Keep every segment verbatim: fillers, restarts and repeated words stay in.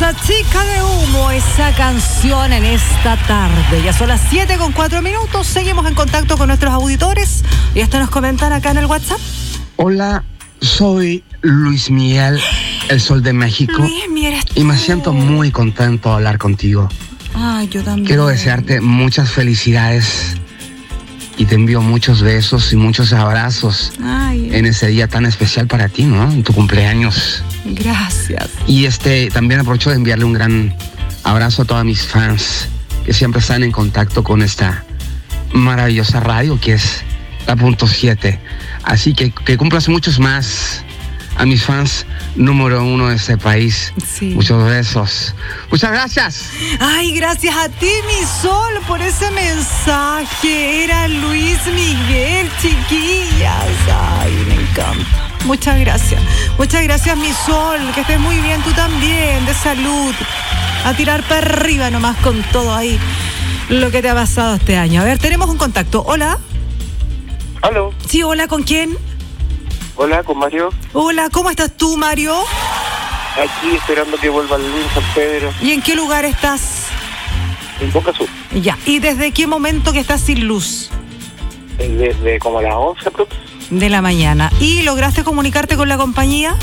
Esa chica de humo, esa canción en esta tarde. Ya son las siete con cuatro minutos. Seguimos en contacto con nuestros auditores. Y esto nos comentan acá en el WhatsApp. Hola, soy Luis Miguel, el Sol de México. Luis, mira esto. Y me siento muy contento de hablar contigo. Ay, yo también. Quiero desearte muchas felicidades y te envío muchos besos y muchos abrazos. Ay. En ese día tan especial para ti, ¿no? En tu cumpleaños. Gracias. Y este también aprovecho de enviarle un gran abrazo a todos mis fans que siempre están en contacto con esta maravillosa radio que es la punto siete. Así que que cumplas muchos más. A mis fans número uno de este país. Sí. Muchos besos. Muchas gracias. Ay, gracias a ti, mi sol, por ese mensaje. Era Luis Miguel, chiquillas. Ay, me encanta. Muchas gracias. Muchas gracias, mi sol. Que estés muy bien, tú también, de salud. A tirar para arriba nomás con todo ahí lo que te ha pasado este año. A ver, tenemos un contacto. Hola. ¿Aló? Sí, hola, ¿con quién? Hola, con Mario. Hola, ¿cómo estás tú, Mario? Aquí esperando que vuelva el Luis San Pedro. ¿Y en qué lugar estás? En Boca Sur. Ya, ¿y desde qué momento que estás sin luz? Desde como a las once aprox. De la mañana. ¿Y lograste comunicarte con la compañía?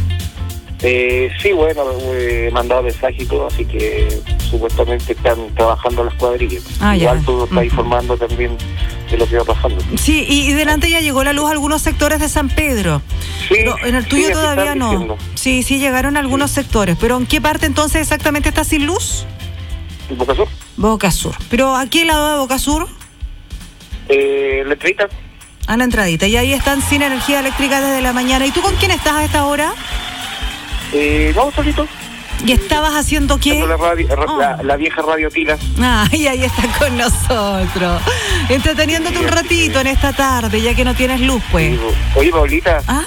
Eh, sí, bueno, he mandado mensaje y todo, así que supuestamente están trabajando las cuadrillas. Ah, Igual ya. tú estás Uh-huh. informando también de lo que va pasando. Sí, y, y delante ya llegó la luz a algunos sectores de San Pedro. Sí, No, en el tuyo sí, así todavía están no. diciendo. Sí, sí llegaron algunos sectores. ¿Pero en qué parte entonces exactamente está sin luz? ¿En Boca Sur? Boca Sur. ¿Pero a qué lado de Boca Sur? Eh, ¿La entrevista? A la entradita. Y ahí están sin energía eléctrica desde la mañana. ¿Y tú con quién estás a esta hora? Eh, no, solito. ¿Y estabas haciendo qué? Tengo La, radio, Oh. la, la vieja radio Tilas. Ah, y ahí está con nosotros. Entreteniéndote un ratito en esta tarde, ya que no tienes luz, pues. Oye, Paulita, ¿Ah?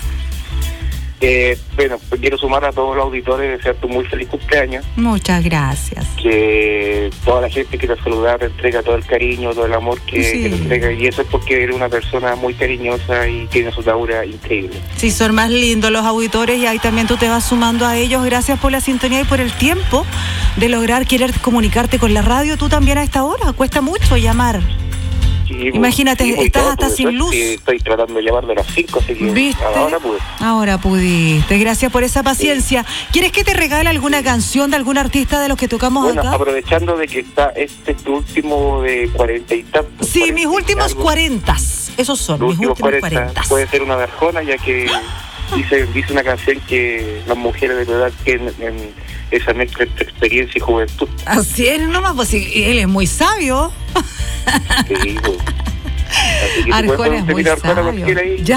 eh, bueno, quiero sumar a todos los auditores, desearte un muy feliz cumpleaños. Muchas gracias. Que toda la gente que te saluda te entrega todo el cariño, todo el amor que, Sí. que te entrega, y eso es porque eres una persona muy cariñosa y tienes una aura increíble. Sí, son más lindos los auditores y ahí también tú te vas sumando a ellos. Gracias por la sintonía y por el tiempo de lograr querer comunicarte con la radio. Tú también a esta hora, cuesta mucho llamar. Sí, Imagínate, sí, estás todo, hasta tuve sin suerte, luz. Estoy tratando de llamar de las cinco, así que ¿Viste? ahora pude. Ahora pudiste. Gracias por esa paciencia. ¿Quieres que te regale alguna canción de algún artista de los que tocamos Bueno, acá? aprovechando de que está este es tu último de cuarenta y tantos. Sí, cuarenta mis y últimos algo. cuarentas. Esos son, Los mis últimos últimos cuarenta, cuarentas. puede ser una de Arjona, ya que dice, dice una canción que las mujeres de tu edad tienen en esa mezcla entre experiencia y juventud. Así es nomás, pues sí, él es muy sabio. Sí, pues. Así que si Arjona puedes es muy terminar Arjona sabio. cualquiera ahí. Ya.